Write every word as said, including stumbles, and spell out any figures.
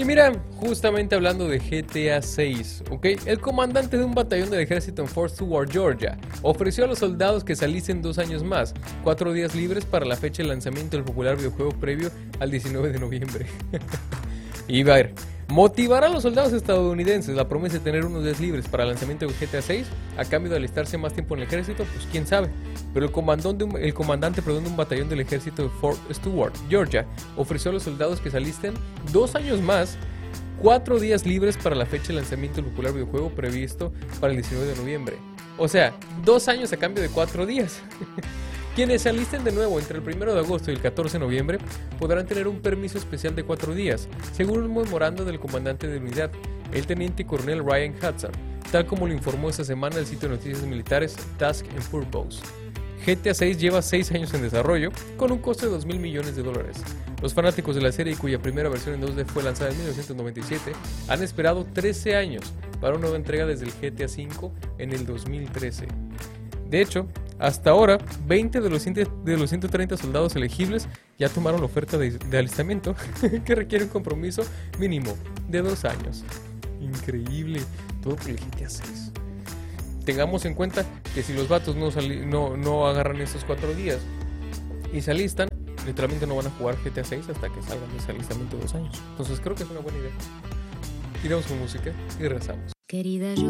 Y mira, justamente hablando de G T A seis, ¿ok? El comandante de un batallón del ejército en Fort Stewart, Georgia, ofreció a los soldados que saliesen dos años más, cuatro días libres para la fecha de lanzamiento del popular videojuego previo al diecinueve de noviembre. Y a ver, ¿motivará a los soldados estadounidenses la promesa de tener unos días libres para el lanzamiento de G T A seis a cambio de alistarse más tiempo en el ejército? Pues quién sabe. Pero el comandante, de un, el comandante perdón, de un batallón del ejército de Fort Stewart, Georgia, ofreció a los soldados que se alisten dos años más, cuatro días libres para la fecha de lanzamiento del popular videojuego previsto para el diecinueve de noviembre. O sea, dos años a cambio de cuatro días. Quienes se alisten de nuevo entre el primero de agosto y el catorce de noviembre podrán tener un permiso especial de cuatro días, según un memorando del comandante de unidad, el teniente coronel Ryan Hudson, tal como lo informó esta semana el sitio de noticias militares Task and Purpose. G T A seis lleva seis años en desarrollo, con un costo de dos mil millones de dólares. Los fanáticos de la serie, cuya primera versión en dos D fue lanzada en mil novecientos noventa y siete, han esperado trece años para una nueva entrega desde el G T A cinco en el dos mil trece. De hecho, hasta ahora, veinte de los, de los ciento treinta soldados elegibles ya tomaron la oferta de, de alistamiento, que requiere un compromiso mínimo de dos años. Increíble, todo por el G T A seis. Tengamos en cuenta que si los vatos no, no, no agarran estos cuatro días y se alistan, literalmente no van a jugar G T A seis hasta que salgan de ese alistamiento de dos años. Entonces creo que es una buena idea. Tiramos con música y regresamos. Querida, yo